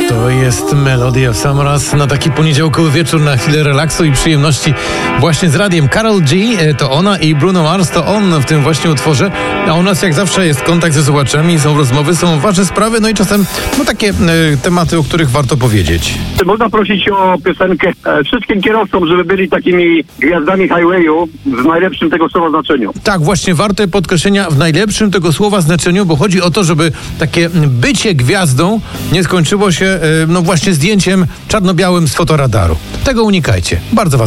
To jest Melody of Summer na taki poniedziałkowy wieczór, na chwilę relaksu i przyjemności właśnie z radiem. Karol G to ona i Bruno Mars to on w tym właśnie utworze. A u nas jak zawsze jest kontakt ze słuchaczami, są rozmowy, są ważne sprawy, no i czasem takie tematy, o których warto powiedzieć. Można prosić o piosenkę wszystkim kierowcom, żeby byli takimi gwiazdami highwayu w najlepszym tego słowa znaczeniu. Tak, właśnie warte podkreślenia w najlepszym tego słowa znaczeniu, bo chodzi o to, żeby takie bycie gwiazdą nie skończyło się właśnie zdjęciem czarno-białym z fotoradaru. Tego unikajcie. Bardzo was